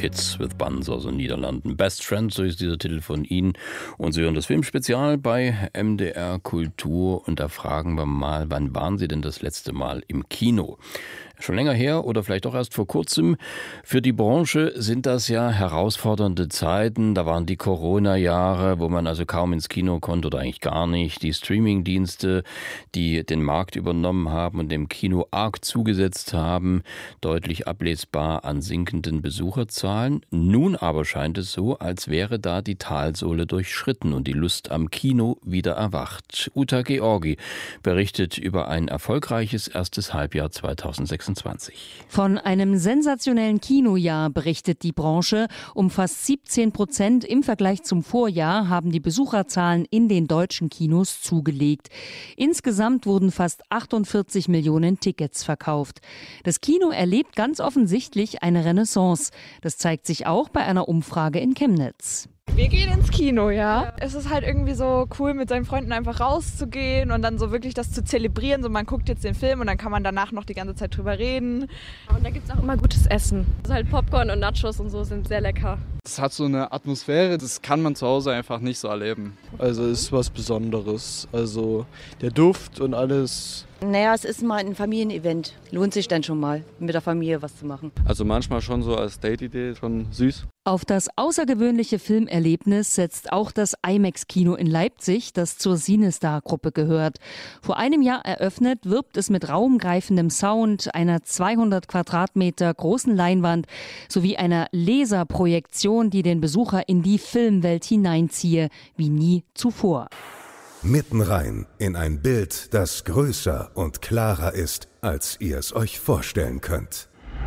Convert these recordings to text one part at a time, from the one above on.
Kids with Buns aus den Niederlanden. Best Friends, so ist dieser Titel von Ihnen. Und Sie hören das Filmspezial bei MDR Kultur. Und da fragen wir mal, wann waren Sie denn das letzte Mal im Kino? Schon länger her oder vielleicht auch erst vor kurzem. Für die Branche sind das ja herausfordernde Zeiten. Da waren die Corona-Jahre, wo man also kaum ins Kino konnte oder eigentlich gar nicht. Die Streaming-Dienste, die den Markt übernommen haben und dem Kino arg zugesetzt haben, deutlich ablesbar an sinkenden Besucherzahlen. Nun aber scheint es so, als wäre da die Talsohle durchschritten und die Lust am Kino wieder erwacht. Uta Georgi berichtet über ein erfolgreiches erstes Halbjahr 2026. Von einem sensationellen Kinojahr berichtet die Branche. Um fast 17% im Vergleich zum Vorjahr haben die Besucherzahlen in den deutschen Kinos zugelegt. Insgesamt wurden fast 48 Millionen Tickets verkauft. Das Kino erlebt ganz offensichtlich eine Renaissance. Das zeigt sich auch bei einer Umfrage in Chemnitz. Wir gehen ins Kino, ja. Es ist halt irgendwie so cool, mit seinen Freunden einfach rauszugehen und dann so wirklich das zu zelebrieren. So, man guckt jetzt den Film und dann kann man danach noch die ganze Zeit drüber reden. Und da gibt es auch immer gutes Essen. Also halt Popcorn und Nachos und so sind sehr lecker. Es hat so eine Atmosphäre, das kann man zu Hause einfach nicht so erleben. Also es ist was Besonderes. Also der Duft und alles. Naja, es ist mal ein Familienevent. Lohnt sich dann schon mal, mit der Familie was zu machen. Also manchmal schon so als Date-Idee, schon süß. Auf das außergewöhnliche Filmerlebnis setzt auch das IMAX-Kino in Leipzig, das zur Cinestar-Gruppe gehört. Vor einem Jahr eröffnet, wirbt es mit raumgreifendem Sound, einer 200 Quadratmeter großen Leinwand sowie einer Laserprojektion, die den Besucher in die Filmwelt hineinziehe, wie nie zuvor. Mitten rein in ein Bild, das größer und klarer ist, als ihr es euch vorstellen könnt.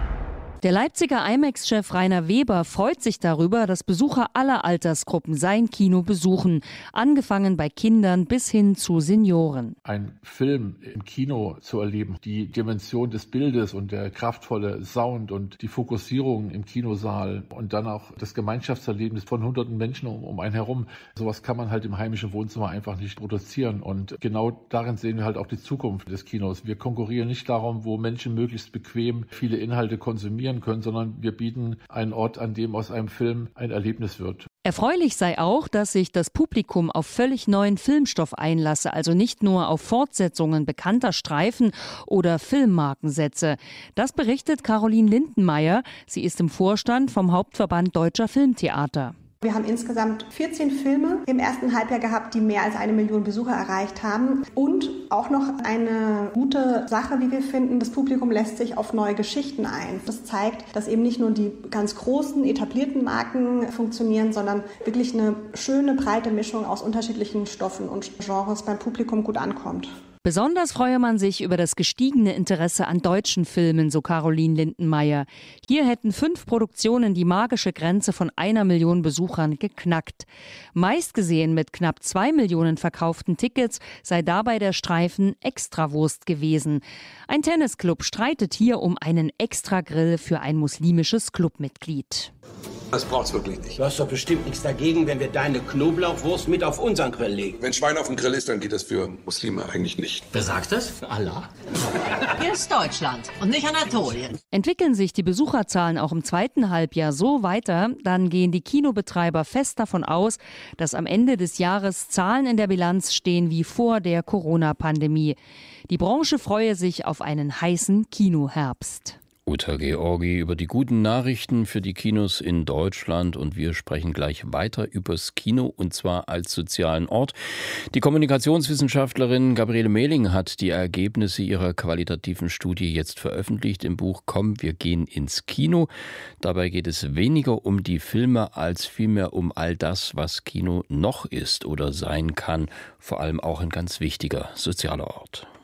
Der Leipziger IMAX-Chef Rainer Weber freut sich darüber, dass Besucher aller Altersgruppen sein Kino besuchen, angefangen bei Kindern bis hin zu Senioren. Ein Film im Kino zu erleben, die Dimension des Bildes und der kraftvolle Sound und die Fokussierung im Kinosaal und dann auch das Gemeinschaftserlebnis von hunderten Menschen um einen herum, sowas kann man halt im heimischen Wohnzimmer einfach nicht produzieren. Und genau darin sehen wir halt auch die Zukunft des Kinos. Wir konkurrieren nicht darum, wo Menschen möglichst bequem viele Inhalte konsumieren können, sondern wir bieten einen Ort, an dem aus einem Film ein Erlebnis wird. Erfreulich sei auch, dass sich das Publikum auf völlig neuen Filmstoff einlasse, also nicht nur auf Fortsetzungen bekannter Streifen oder Filmmarkensätze. Das berichtet Caroline Lindenmeier. Sie ist im Vorstand vom Hauptverband Deutscher Filmtheater. Wir haben insgesamt 14 Filme im ersten Halbjahr gehabt, die mehr als 1 Million Besucher erreicht haben. Und auch noch eine gute Sache, wie wir finden, das Publikum lässt sich auf neue Geschichten ein. Das zeigt, dass eben nicht nur die ganz großen, etablierten Marken funktionieren, sondern wirklich eine schöne, breite Mischung aus unterschiedlichen Stoffen und Genres beim Publikum gut ankommt. Besonders freue man sich über das gestiegene Interesse an deutschen Filmen, so Caroline Lindenmeier. Hier hätten 5 Produktionen die magische Grenze von 1 Million Besuchern geknackt. Meistgesehen mit knapp 2 Millionen verkauften Tickets sei dabei der Streifen Extrawurst gewesen. Ein Tennisclub streitet hier um einen Extragrill für ein muslimisches Clubmitglied. Das braucht's wirklich nicht. Du hast doch bestimmt nichts dagegen, wenn wir deine Knoblauchwurst mit auf unseren Grill legen. Wenn Schwein auf dem Grill ist, dann geht das für Muslime eigentlich nicht. Wer sagt das? Allah. Hier ist Deutschland und nicht Anatolien. Entwickeln sich die Besucherzahlen auch im zweiten Halbjahr so weiter, dann gehen die Kinobetreiber fest davon aus, dass am Ende des Jahres Zahlen in der Bilanz stehen wie vor der Corona-Pandemie. Die Branche freue sich auf einen heißen Kinoherbst. Uta Georgi über die guten Nachrichten für die Kinos in Deutschland, und wir sprechen gleich weiter übers Kino, und zwar als sozialen Ort. Die Kommunikationswissenschaftlerin Gabriele Mehling hat die Ergebnisse ihrer qualitativen Studie jetzt veröffentlicht im Buch Komm, wir gehen ins Kino. Dabei geht es weniger um die Filme als vielmehr um all das, was Kino noch ist oder sein kann, vor allem auch ein ganz wichtiger sozialer Ort.